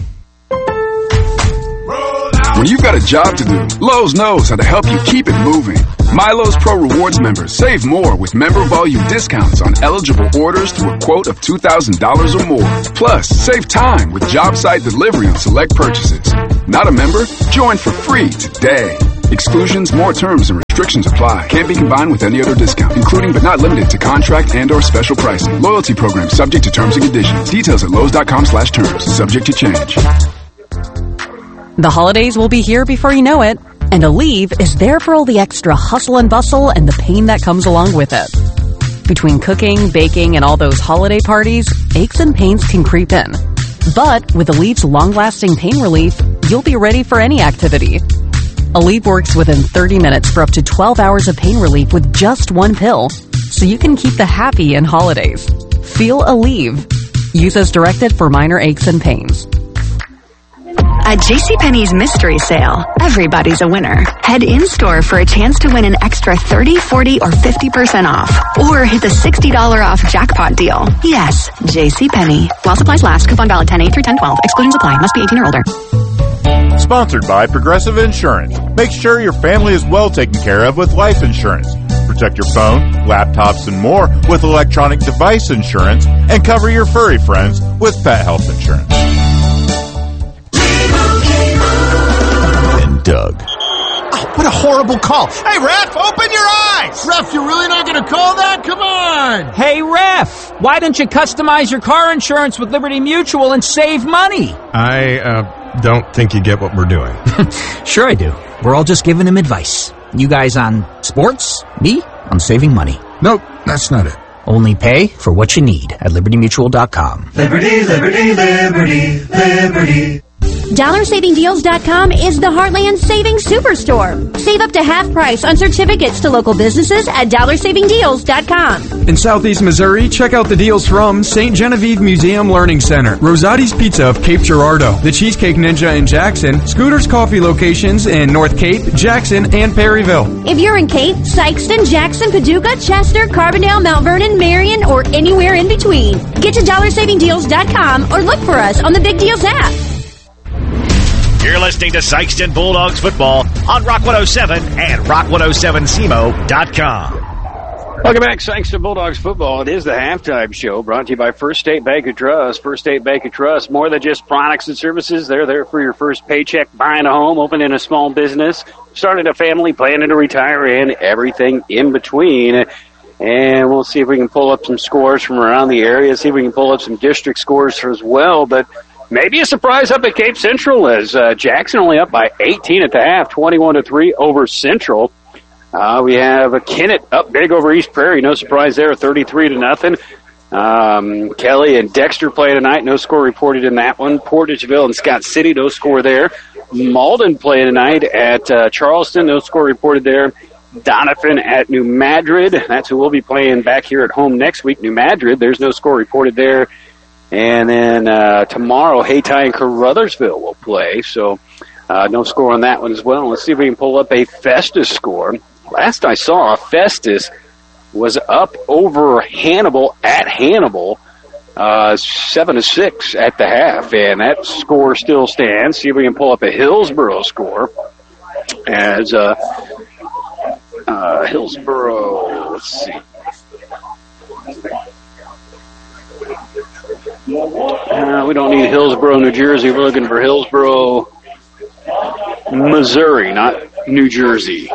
When you've got a job to do, Lowe's knows how to help you keep it moving. MyLowe's Pro Rewards members save more with member volume discounts on eligible orders through a quote of $2,000 or more. Plus, save time with job site delivery on select purchases. Not a member? Join for free today. Exclusions, more terms, and restrictions apply. Can't be combined with any other discount, including but not limited to contract and/or special pricing. Loyalty program subject to terms and conditions. Details at Lowe's.com/terms. Subject to change. The holidays will be here before you know it, and Aleve is there for all the extra hustle and bustle and the pain that comes along with it. Between cooking, baking, and all those holiday parties, aches and pains can creep in. But with Aleve's long-lasting pain relief, you'll be ready for any activity. Aleve works within 30 minutes for up to 12 hours of pain relief with just one pill, so you can keep the happy in holidays. Feel Aleve. Use as directed for minor aches and pains. At JCPenney's Mystery Sale, everybody's a winner. Head in-store for a chance to win an extra 30, 40, or 50% off. Or hit the $60 off jackpot deal. Yes, JCPenney. While supplies last, coupon valid 10/8 through 10/12. Exclusions apply. Must be 18 or older. Sponsored by Progressive Insurance. Make sure your family is well taken care of with life insurance. Protect your phone, laptops, and more with electronic device insurance. And cover your furry friends with pet health insurance. Doug. Oh, what a horrible call. Hey, Ref, open your eyes! Ref, you're really not going to call that? Come on! Hey, Ref, why don't you customize your car insurance with Liberty Mutual and save money? I don't think you get what we're doing. Sure I do. We're all just giving him advice. You guys on sports, me on saving money. Nope, that's not it. Only pay for what you need at libertymutual.com. Liberty, liberty, liberty, liberty. DollarSavingDeals.com is the Heartland Savings Superstore. Save up to half price on certificates to local businesses at DollarSavingDeals.com. In Southeast Missouri, check out the deals from St. Genevieve Museum Learning Center, Rosati's Pizza of Cape Girardeau, the Cheesecake Ninja in Jackson, Scooter's Coffee locations in North Cape, Jackson, and Perryville. If you're in Cape, Sykeston, Jackson, Paducah, Chester, Carbondale, Mount Vernon, Marion, or anywhere in between, get to DollarSavingDeals.com or look for us on the Big Deals app. You're listening to Sykeston Bulldogs football on Rock 107 and Rock107SEMO.com. Welcome back, Sykeston Bulldogs football. It is the halftime show brought to you by First State Bank of Trust. First State Bank of Trust, more than just products and services. They're there for your first paycheck, buying a home, opening a small business, starting a family, planning to retire, and everything in between. And we'll see if we can pull up some scores from around the area, see if we can pull up some district scores as well. But maybe a surprise up at Cape Central as Jackson only up by 18 at the half, 21-3 over Central. We have a Kennett up big over East Prairie. No surprise there, 33-0. Kelly and Dexter play tonight. No score reported in that one. Portageville and Scott City, no score there. Malden play tonight at Charleston. No score reported there. Donovan at New Madrid. That's who we'll be playing back here at home next week, New Madrid. There's no score reported there. And then tomorrow, Hayti and Caruthersville will play. So no score on that one as well. Let's see if we can pull up a Festus score. Last I saw, Festus was up over Hannibal at Hannibal, 7-6 at the half. And that score still stands. See if we can pull up a Hillsboro score. As Hillsboro, let's see. We don't need Hillsboro, New Jersey. We're looking for Hillsboro, Missouri, not New Jersey.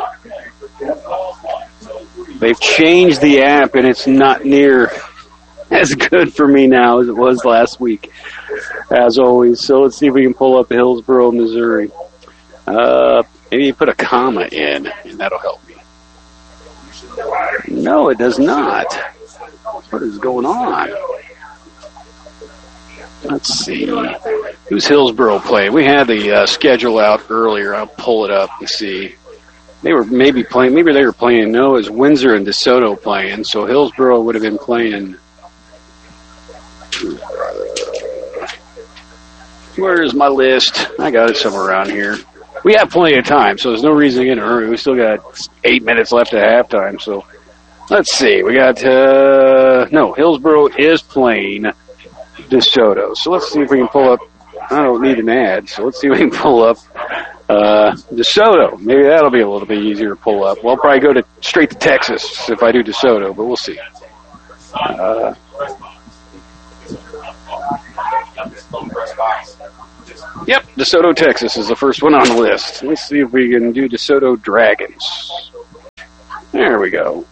They've changed the app, and it's not near as good for me now as it was last week, as always. So let's see if we can pull up Hillsboro, Missouri. Maybe you put a comma in, and that'll help me. No, it does not. What is going on? Let's see. Who's Hillsboro playing? We had the schedule out earlier. I'll pull it up and see. They were maybe playing. Maybe they were playing. No, it was Windsor and DeSoto playing. So Hillsboro would have been playing. Where is my list? I got it somewhere around here. We have plenty of time, so there's no reason to get in a hurry. We still got 8 minutes left at halftime. So let's see. We got no, Hillsboro is playing DeSoto. So let's see if we can pull up. I don't need an ad, so let's see if we can pull up DeSoto. Maybe that'll be a little bit easier to pull up. Well, I'll probably go straight to Texas if I do DeSoto, but we'll see. Yep, DeSoto, Texas is the first one on the list. Let's see if we can do DeSoto Dragons. There we go.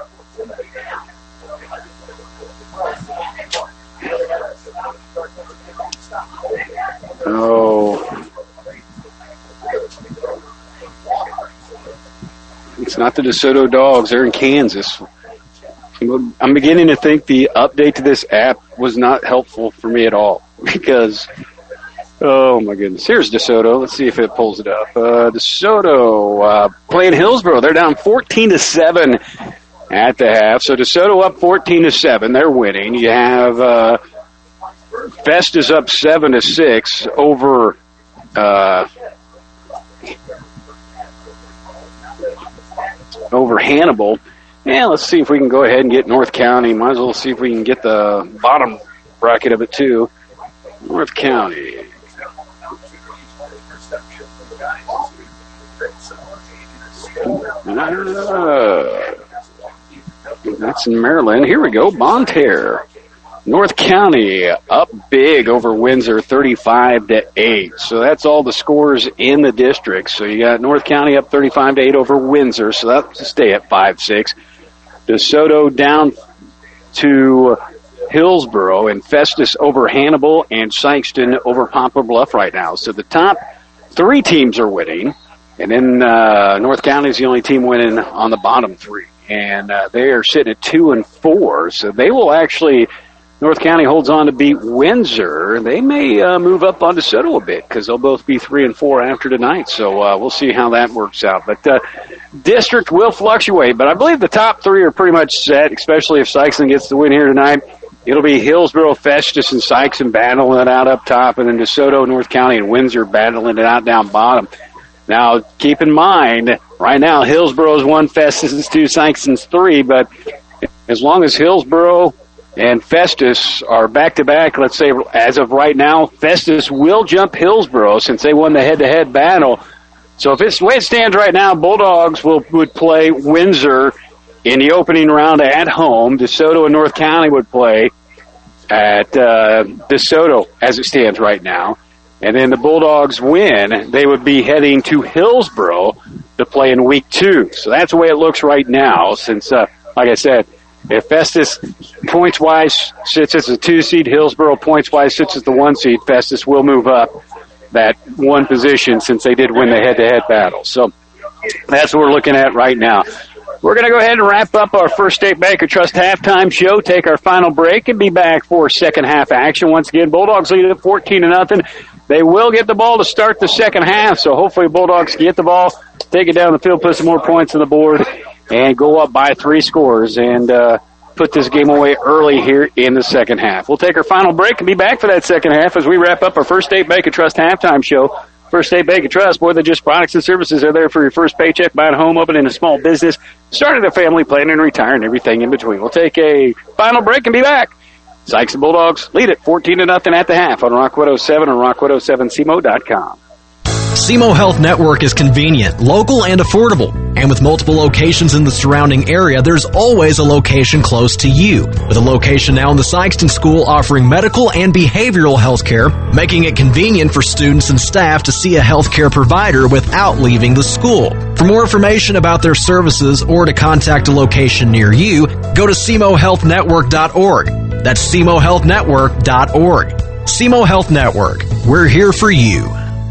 Oh. It's not the DeSoto Dogs. They're in Kansas. I'm beginning to think the update to this app was not helpful for me at all because, oh my goodness. Here's DeSoto. Let's see if it pulls it up. DeSoto playing Hillsboro. They're down 14-7 at the half. So DeSoto up 14-7. They're winning. You have Festus up 7-6 over Hannibal. Yeah, let's see if we can go ahead and get North County. Might as well see if we can get the bottom bracket of it, too. North County. That's in Maryland. Here we go. Bonne Terre. North County up big over Windsor, 35-8. So that's all the scores in the district. So you got North County up 35-8 over Windsor. So that's to stay at 5-6. DeSoto down to Hillsboro, and Festus over Hannibal, and Sikeston over Poplar Bluff right now. So the top three teams are winning, and then North County is the only team winning on the bottom three. And they are sitting at 2-4. So they will actually... North County holds on to beat Windsor. They may move up on DeSoto a bit because they'll both be 3-4 after tonight. So we'll see how that works out. But district will fluctuate. But I believe the top three are pretty much set, especially if Sikeston gets the win here tonight. It'll be Hillsboro, Festus, and Sikeston battling it out up top, and then DeSoto, North County, and Windsor battling it out down bottom. Now, keep in mind, right now Hillsboro's 1, Festus is 2, Sikeston's 3. But as long as Hillsboro and Festus are back-to-back, let's say, as of right now, Festus will jump Hillsboro since they won the head-to-head battle. So if it's the way it stands right now, Bulldogs would play Windsor in the opening round at home. DeSoto and North County would play at DeSoto as it stands right now. And then the Bulldogs win, they would be heading to Hillsboro to play in week 2. So that's the way it looks right now since, like I said, if Festus points-wise sits as a 2 seed, Hillsboro points-wise sits as the 1 seed, Festus will move up that 1 position since they did win the head-to-head battle. So that's what we're looking at right now. We're going to go ahead and wrap up our First State Bank of Trust halftime show, take our final break, and be back for second half action. Once again, Bulldogs lead at 14-0. They will get the ball to start the second half, so hopefully Bulldogs get the ball, take it down the field, put some more points on the board, and go up by 3 scores and put this game away early here in the second half. We'll take our final break and be back for that second half as we wrap up our First State Bank of Trust halftime show. First State Bank of Trust, more than just products and services. They're there for your first paycheck, buying a home, opening a small business, starting a family, planning and retiring, everything in between. We'll take a final break and be back. Sykes and Bulldogs lead it 14-0 at the half on Rock 107 and rock107cmo.com. SEMO Health Network is convenient, local, and affordable. And with multiple locations in the surrounding area, there's always a location close to you. With a location now in the Sikeston School offering medical and behavioral health care, making it convenient for students and staff to see a health care provider without leaving the school. For more information about their services or to contact a location near you, go to SEMOHealthNetwork.org. That's SEMOHealthNetwork.org. SEMO Health Network. We're here for you.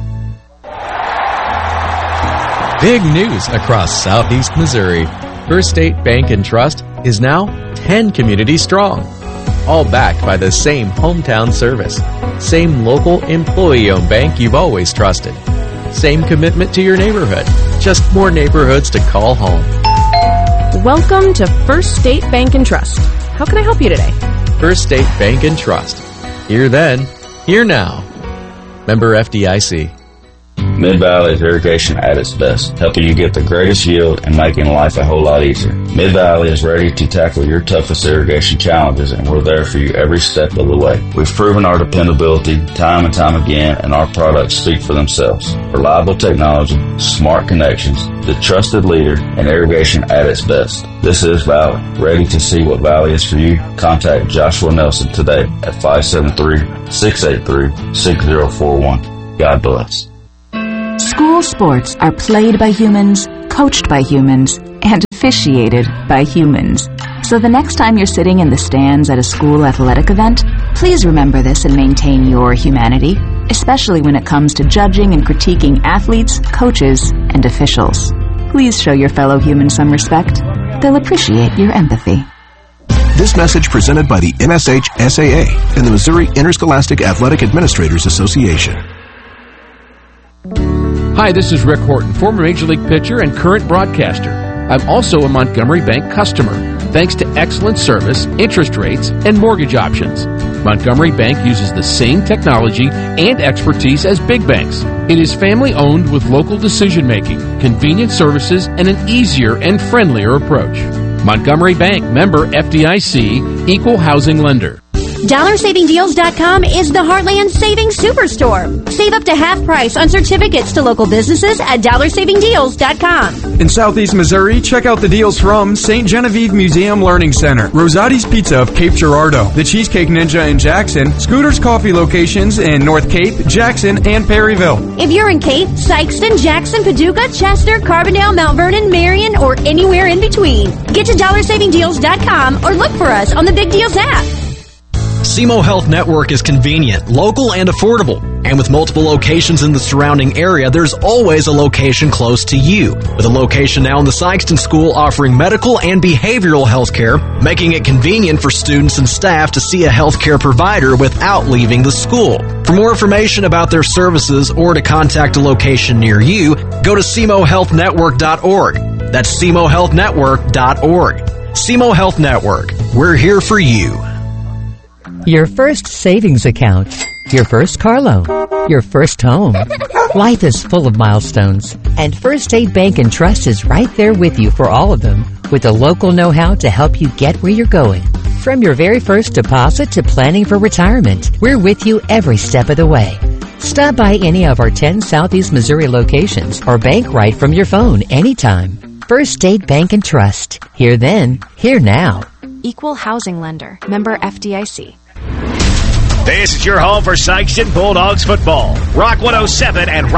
Big news across Southeast Missouri. First State Bank and Trust is now 10 communities strong. All backed by the same hometown service. Same local employee-owned bank you've always trusted. Same commitment to your neighborhood. Just more neighborhoods to call home. Welcome to First State Bank and Trust. How can I help you today? First State Bank and Trust. Here then, here now. Member FDIC. Mid-Valley is irrigation at its best, helping you get the greatest yield and making life a whole lot easier. Mid-Valley is ready to tackle your toughest irrigation challenges, and we're there for you every step of the way. We've proven our dependability time and time again, and our products speak for themselves. Reliable technology, smart connections, the trusted leader in irrigation at its best. This is Valley. Ready to see what Valley is for you? Contact Joshua Nelson today at 573-683-6041. God bless. School sports are played by humans, coached by humans, and officiated by humans. So the next time you're sitting in the stands at a school athletic event, please remember this and maintain your humanity, especially when it comes to judging and critiquing athletes, coaches, and officials. Please show your fellow humans some respect. They'll appreciate your empathy. This message presented by the MSH SAA and the Missouri Interscholastic Athletic Administrators Association. Hi, this is Rick Horton, former Major League pitcher and current broadcaster. I'm also a Montgomery Bank customer, thanks to excellent service, interest rates, and mortgage options. Montgomery Bank uses the same technology and expertise as big banks. It is family-owned with local decision-making, convenient services, and an easier and friendlier approach. Montgomery Bank, member FDIC, equal housing lender. DollarSavingDeals.com is the Heartland Savings Superstore. Save up to half price on certificates to local businesses at DollarSavingDeals.com. In Southeast Missouri, check out the deals from St. Genevieve Museum Learning Center, Rosati's Pizza of Cape Girardeau, the Cheesecake Ninja in Jackson, Scooter's Coffee locations in North Cape, Jackson, and Perryville. If you're in Cape, Sykeston, Jackson, Paducah, Chester, Carbondale, Mount Vernon, Marion, or anywhere in between, get to DollarSavingDeals.com or look for us on the Big Deals app. SEMO Health Network is convenient, local, and affordable. And with multiple locations in the surrounding area, there's always a location close to you. With a location now in the Sykeston School offering medical and behavioral health care, making it convenient for students and staff to see a healthcare provider without leaving the school. For more information about their services or to contact a location near you, go to SEMOHealthNetwork.org. That's SEMOHealthNetwork.org. SEMO Health Network. We're here for you. Your first savings account, your first car loan, your first home. Life is full of milestones, and First State Bank and Trust is right there with you for all of them, with the local know-how to help you get where you're going. From your very first deposit to planning for retirement, we're with you every step of the way. Stop by any of our 10 Southeast Missouri locations or bank right from your phone anytime. First State Bank and Trust. Here then, here now. Equal housing lender. Member FDIC. This is your home for Sykeston Bulldogs football. Rock 107 and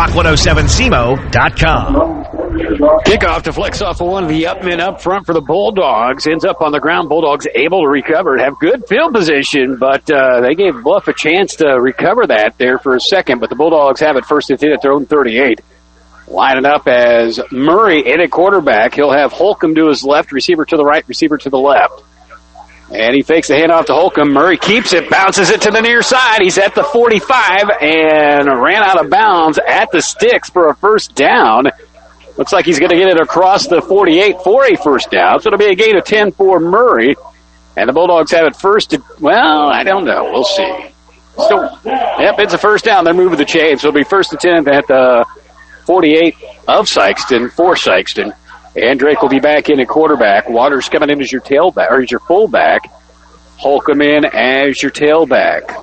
Rock107SEMO.com. Kickoff to flex off of one of the up men up front for the Bulldogs. Ends up on the ground. Bulldogs able to recover and have good field position, but they gave Bluff a chance to recover that there for a second. But the Bulldogs have it first and 10 at their own 38. Lining up as Murray in at quarterback. He'll have Holcomb to his left, receiver to the right, receiver to the left. And he fakes the handoff to Holcomb. Murray keeps it, bounces it to the near side. He's at the 45 and ran out of bounds at the sticks for a first down. Looks like he's going to get it across the 48 for a first down. So it'll be a gain of 10 for Murray. And the Bulldogs have it first. Well, I don't know. We'll see. So, yep, it's a first down. They're moving the chains. So it'll be first and 10 at the 48 of Sykeston for Sykeston. And Drake will be back in at quarterback. Waters coming in as your tailback, or as your fullback. Holcomb in as your tailback.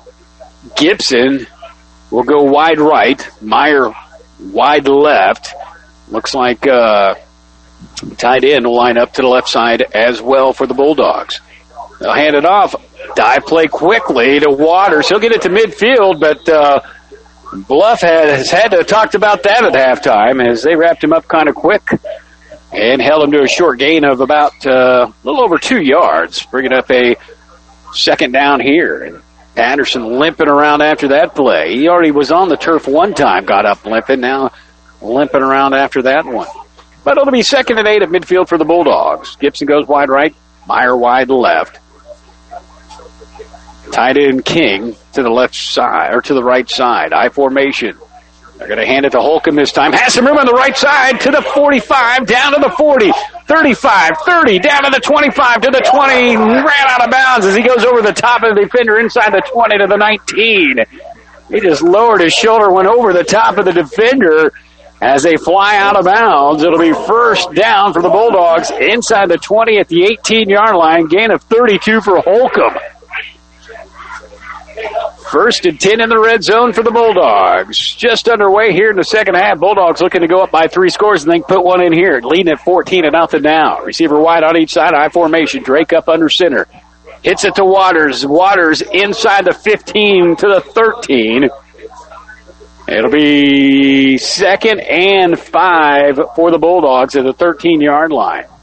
Gibson will go wide right. Meyer wide left. Looks like tight end will line up to the left side as well for the Bulldogs. They'll hand it off. Dive play quickly to Waters. He'll get it to midfield, but Bluff has had to have talked about that at halftime as they wrapped him up kind of quick and held him to a short gain of about a little over 2 yards, bringing up a second down here. And Patterson limping around after that play. He already was on the turf one time, got up limping, now limping around after that one. But it'll be second and 8 at midfield for the Bulldogs. Gibson goes wide right, Meyer wide left. Tight end King to the left side, or to the right side. I formation. They're going to hand it to Holcomb this time. Has some room on the right side to the 45, down to the 40, 35, 30, down to the 25, to the 20. Ran out of bounds as he goes over the top of the defender inside the 20 to the 19. He just lowered his shoulder, went over the top of the defender, As they fly out of bounds, it'll be first down for the Bulldogs inside the 20 at the 18-yard line. Gain of 32 for Holcomb. 1st and 10 in the red zone for the Bulldogs. Just underway here in the second half. Bulldogs looking to go up by 3 scores and then put one in here. Leading at 14-0 now. Receiver wide on each side. High formation. Drake up under center. Hits it to Waters. Waters inside the 15 to the 13. It'll be 2nd and 5 for the Bulldogs at the 13-yard line.